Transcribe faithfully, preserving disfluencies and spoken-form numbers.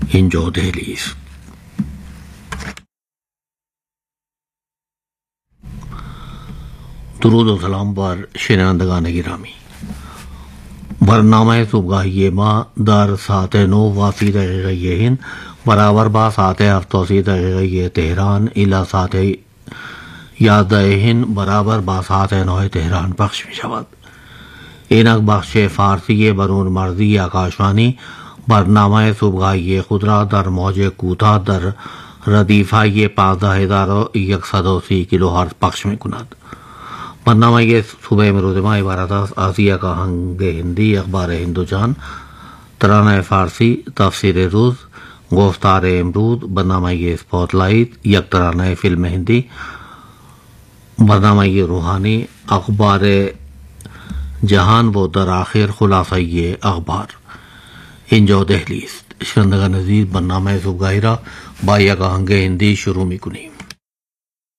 اینجا دهلیز. درود و سلام بر شنوندگان گرامی. برنامه صبحگاهی ما در ساعت نو و سی دقیقه هند برابر با ساعت هفت و سی دقیقه تهران الی ساعت یازده هند برابر با ساعت نو تهران پخش می شود. اینک بخش فارسی برون مرزی آکاشوانی برنامه صبحگاهی خود را در موج کوتاه در ردیفه پانزده هزار و یکصد و سی کیلو ہرتز پخش می کند. برنامه یہ صبح میں روزمہ عبارت است آسیہ کا ہنگ ہندی، اخبار ہندوستان، ترانہ فارسی، تفسیر روز، گفتار امروز، برنامہ یہ اسپاٹ لائٹ، یک ترانہ فلم ہندی، برنامہ یہ روحانی، اخبار جہان و در آخر خلاصہ یہ اخبار. اینجا دہلیز. شنوندگان عزیز، برنامه صبحگاهی را با یک آهنگ هندی شروع می‌کنیم.